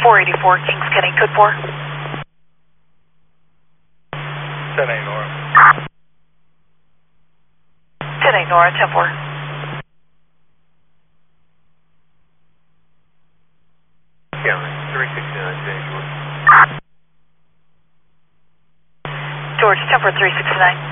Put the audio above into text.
484, Kings County, code 4. 10-8 Nora. 10-8 Nora, 10-4. County, 369, James George. George, 10-4, 369.